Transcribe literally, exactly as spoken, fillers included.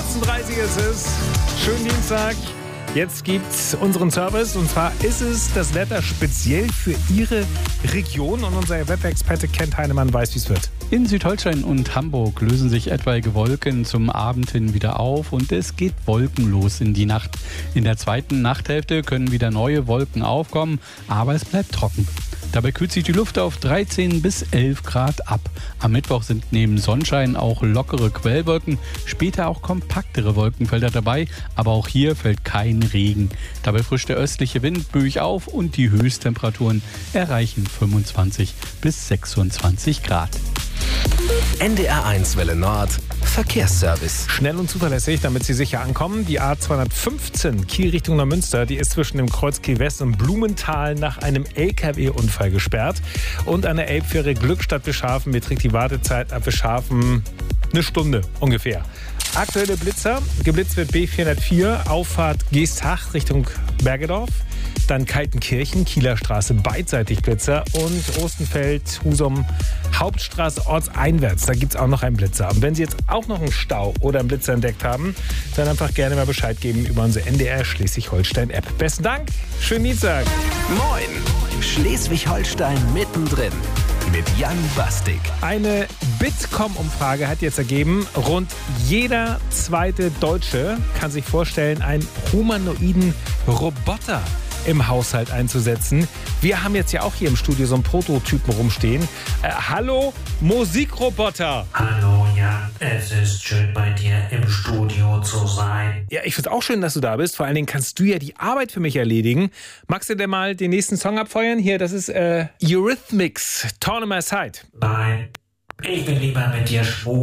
achtzehn Uhr dreißig ist es. Schönen Dienstag. Jetzt gibt's unseren Service und zwar ist es das Wetter speziell für Ihre Region und unser Wetterexperte Kent Heinemann weiß, wie es wird. In Südholstein und Hamburg lösen sich etwaige Wolken zum Abend hin wieder auf und es geht wolkenlos in die Nacht. In der zweiten Nachthälfte können wieder neue Wolken aufkommen, aber es bleibt trocken. Dabei kühlt sich die Luft auf dreizehn bis elf Grad ab. Am Mittwoch sind neben Sonnenschein auch lockere Quellwolken, später auch kompaktere Wolkenfelder dabei, aber auch hier fällt kein Regen. Dabei frischt der östliche Wind böig auf und die Höchsttemperaturen erreichen fünfundzwanzig bis sechsundzwanzig Grad. N D R eins Welle Nord Verkehrsservice. Schnell und zuverlässig, damit Sie sicher ankommen. Die A zweihundertfünfzehn Kiel Richtung Neumünster, die ist zwischen dem Kreuz Kiel West und Blumenthal nach einem L K W-Unfall gesperrt. Und an der Elbfähre Glückstadt Bischhafen beträgt die Wartezeit ab Bischhafen eine Stunde ungefähr. Aktuelle Blitzer, geblitzt wird B vierhundertvier, Auffahrt Geesthacht Richtung Bergedorf. Dann Kaltenkirchen, Kieler Straße beidseitig Blitzer und Ostenfeld, Husum, Hauptstraße ortseinwärts. Da gibt es auch noch einen Blitzer. Und wenn Sie jetzt auch noch einen Stau oder einen Blitzer entdeckt haben, dann einfach gerne mal Bescheid geben über unsere N D R Schleswig-Holstein-App. Besten Dank, schönen Dienstag. Moin, Schleswig-Holstein mittendrin mit Jan Bastik. Eine Bitkom-Umfrage hat jetzt ergeben, rund jeder zweite Deutsche kann sich vorstellen, einen humanoiden Roboter im Haushalt einzusetzen. Wir haben jetzt ja auch hier im Studio so einen Prototypen rumstehen. Äh, hallo, Musikroboter. Hallo Jan, es ist schön bei dir im Studio zu sein. Ja, ich finde es auch schön, dass du da bist. Vor allen Dingen kannst du ja die Arbeit für mich erledigen. Magst du denn mal den nächsten Song abfeuern? Hier, das ist äh, Eurythmics, Torn on My Side. Nein, ich will lieber mit dir schwulen.